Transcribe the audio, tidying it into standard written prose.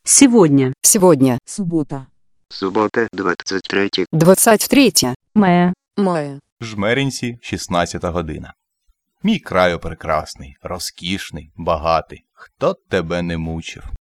Сегодня. Сегодня. Суббота. Субота, 23 23 Мая. мая. Жмеринці, 16 година. Мій краю прекрасний, розкішний, багатий. Хто тебе не мучив?